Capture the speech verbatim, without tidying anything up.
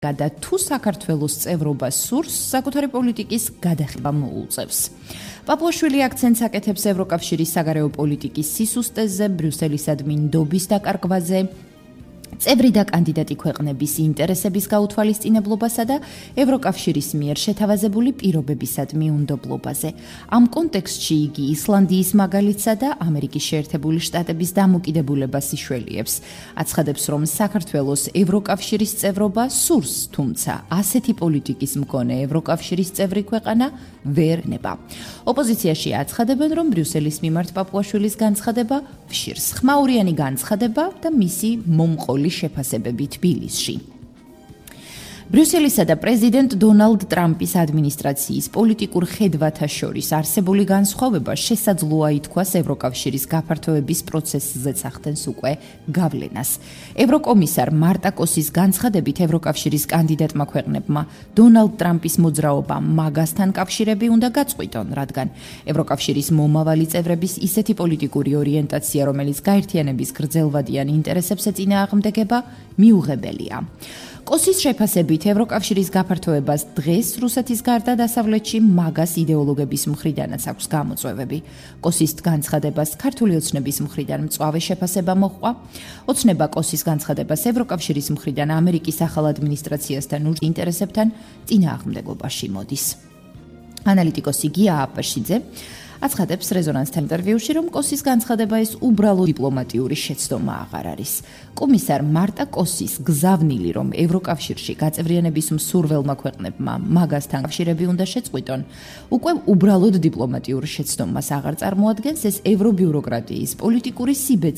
გადა თუ საქართველოს წევრობა სურს, საკუთარი პოლიტიკის გადახება მოულწევს. პაპუაშვილი აქცენტს აკეთებს ევროკავშირის საგარეო პოლიტიკის სისუსტეზე, ბრიუსელისადმი ნდობის დაკარგვაზე, წევრი და კანდიდატი ქვეყნების ინტერესების გაუთვალისწინებლობასა და ევროკავშირის მიერ შეთავაზებული პირობებისადმი უნდობლობაზე. ამ კონტექსტში იგი ისლანდიის მაგალითსა და ამერიკის შეერთებული შტატების დამოკიდებულებას იშველიებს. აცხადებს, რომ საქართველოს ევროკავშირის წევრობა სურს, თუმცა ასეთი პოლიტიკის მქონე ევროკავშირის წევრი ქვეყანა ვერ ნება. ოპოზიციაში აცხადებენ, რომ ბრიუსელის მიმართ პაპუაშვილის განცხადება ვშირს, ხმაურიანი განცხადება და მისი მომყოლი შეფასებები თბილისში. ბრიუსელისა და პრეზიდენტ დონალდ ტრამპის ადმინისტრაციის პოლიტიკურ ხედვათა შორის არსებული განსხვავება შესაძლოა ითქვას ევროკავშირის გაფართოების პროცესზეც ახდენს უკვე გავლენას. ევროკომისარ მარტა კოსის განცხადებით ევროკავშირის კანდიდატმა ქვეყნებმა დონალდ ტრამპის მოძრაობა მაგასთან კავშირები უნდა გაწყვიტონ, რადგან ევროკავშირის მომავალი წევრების ისეთი პოლიტიკური ორიენტაცია, რომელიც გაერთიანების გრძელვადიან ინტერესებს ეწინააღმდეგება, მიუღებელია. კოსის შეფასებით ევროკავშირის გაფართოებას დღეს რუსეთის გარდა დასავლეთში მაგას იდეოლოგების მხრიდანაც აქვს გამოწვევები. კოსის განცხადებას ქართული ოცნების მხრიდან მწვავე შეფასება მოჰყვა. ოცნება კოსის განცხადებას ევროკავშირის მხრიდან ამერიკის ახალ ადმინისტრაციასთან ურთიერთობასთან ინტერესებთან წინააღმდეგობაში მოდის. ანალიტიკოსი გია აპაშიძე აცხადებს რეზონანსთან ინტერვიუში, რომ კოსის განცხადება ეს უბრალო დიპლომატიური შეცდომა აღარ არის. კომისარ მარტა კოსის გზავნილი, რომ ევროკავშირში გაწევრიანების მსურველმა ქვეყნებმა მაგასთან კავშირები უნდა შეწყვიტონ, უკვე უბრალოდ დიპლომატიურ შეცდომას აღარ წარმოადგენს, ეს ევრობიუროკრატიის პოლიტიკური სიბეწ